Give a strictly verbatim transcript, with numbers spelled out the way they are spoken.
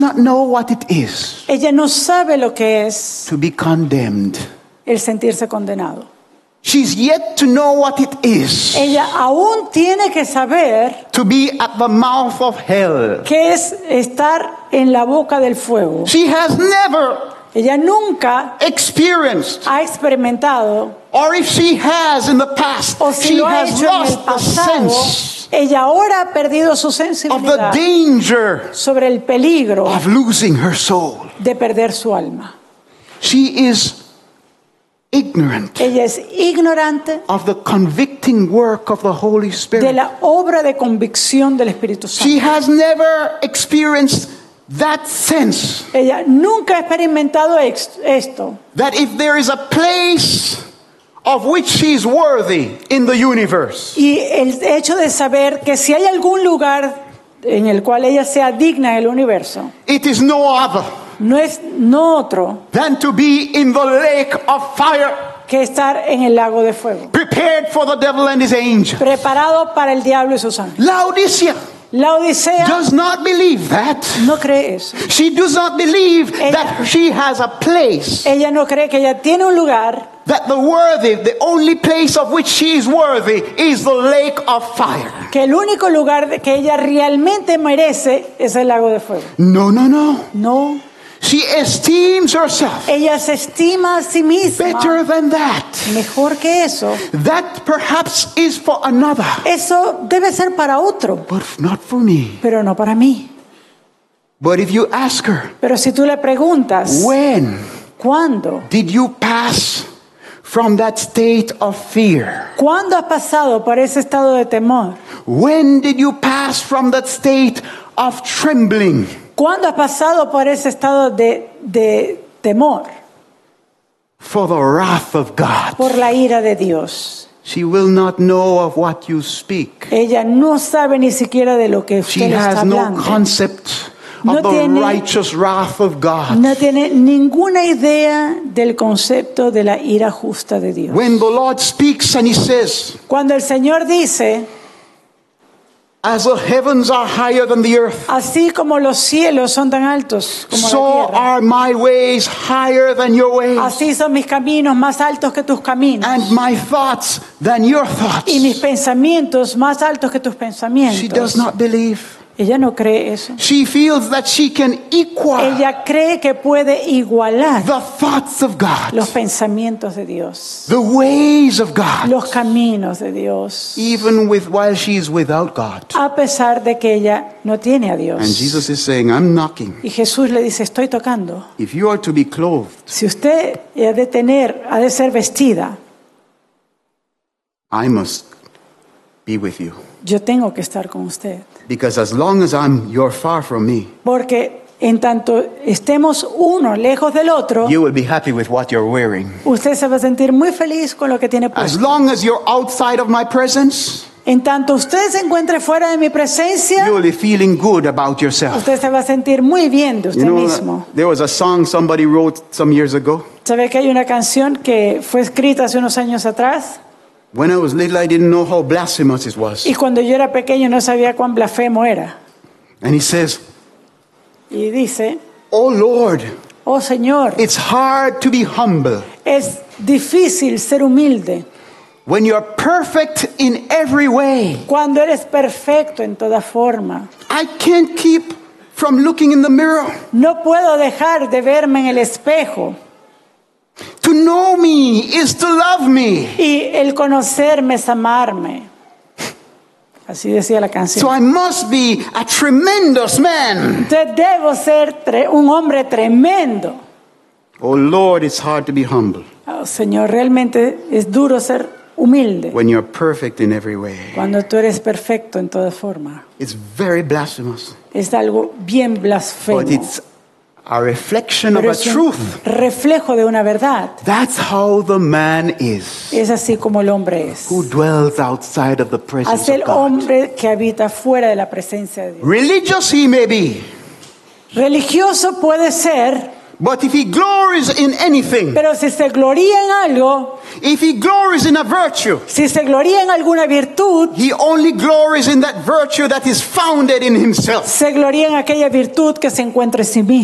not know what it is Ella no sabe lo que es to be condemned. el sentirse condenado. She's yet to know what it is Ella aún tiene que saber to be at the mouth of hell. qué es estar en la boca del fuego. She has never Ella nunca experienced, ha experimentado, or if she has in the past, o si she lo ha has hecho en el lost the pasado, sense ella ahora ha perdido su of the sensibilidad danger sobre el peligro of losing her soul. de perder su alma. She is ignorant Ella es ignorante of the convicting work of the Holy de Spirit. la obra de convicción del Espíritu She Santo. has never experienced that sense Ella nunca ha experimentado ex- esto, that if there is a place of which she is worthy in the universe, y el hecho de saber que si hay algún lugar en el cual ella sea digna del universo, it is no other no es no otro than to be in the lake of fire, que estar en el lago de fuego, prepared for the devil and his angels. preparado para el diablo y sus ángeles. Laodicea La Odisea does not believe that. no cree eso. She does not believe Ella- that she has a place, Ella no cree que ella tiene un lugar, that the worthy, the only place of which she is worthy is the lake of fire. que el único lugar de- que ella realmente merece es el lago de fuego. No, no, no. No, She esteems herself ella se estima a sí misma better than that. mejor que eso. That perhaps is for another, Eso debe ser para otro, but not for me. pero no para mí. But if you ask her, Pero si tú le preguntas, when ¿cuándo? did you pass from that state of fear? ¿Cuándo has pasado por ese estado de temor? When did you pass from that state of trembling? ¿Cuándo has pasado por ese estado de, de temor For the wrath of God. por la ira de Dios? She will not know of what you speak. Ella no sabe ni siquiera de lo que She usted le está has no hablando. concept No of the tiene- righteous wrath of God. No tiene ninguna idea del concepto de la ira justa de Dios. When the Lord speaks and he says, Cuando el Señor dice, as the heavens are higher than the earth, así como los cielos son tan altos como so la tierra, are my ways higher than your ways, así son mis caminos más altos que tus caminos, and my thoughts than your y mis thoughts. pensamientos más altos que tus She does pensamientos. not believe. Ella no cree eso. She feels that she can equal Ella cree que puede igualar the thoughts of God, los pensamientos de Dios, the ways of God, los caminos de Dios, even with while she is without God. a pesar de que ella no tiene a Dios. And Jesus is saying, I'm knocking. Y Jesús le dice, estoy tocando. If you are to be clothed, Si usted ha de tener, ha de ser vestida, I must be with you. yo tengo que estar con usted. Because as long as I'm you're far from me, Porque en tanto estemos uno lejos del otro, you will be happy with what you're wearing. usted se va a sentir muy feliz con lo que tiene As puesto. long as you're outside of my presence, En tanto usted se encuentre fuera de mi presencia, you will be feeling good about yourself. usted se va a sentir muy bien de usted You know, mismo. there was a song somebody wrote some years ago. ¿Sabe que hay una canción que fue escrita hace unos años atrás? When I was little, I didn't know how blasphemous it was. Y cuando yo era pequeño no sabía cuán blasfemo era. And he says, Y dice, oh Lord, oh Señor, it's hard to be humble es difícil ser humilde when you're perfect in every way. cuando eres perfecto en toda forma. I can't keep from looking in the mirror. No puedo dejar de verme en el espejo. To know me is to love me. Y el conocerme es amarme. Así decía la So canción. I must be a tremendous man. Entonces debo ser tre- un hombre tremendo. Oh Lord, it's hard to be humble Oh, Señor, realmente es duro ser humilde when you're perfect in every way. cuando tú eres perfecto en toda forma. It's very blasphemous, Es algo bien blasfemo. but it's a reflection of Pero a es un truth. reflejo de una verdad. That's how the man is, Es así como el hombre es. who dwells outside of the presence Hace el of God. hombre que habita fuera de la presencia de Dios. Religious he may be, Religioso puede ser, But if he glories in anything, Pero si se gloría en algo, if he glories in a virtue, si se gloría en alguna virtud, he only glories in that virtue that is founded in himself. se gloría en aquella virtud que se encuentra en sí misma.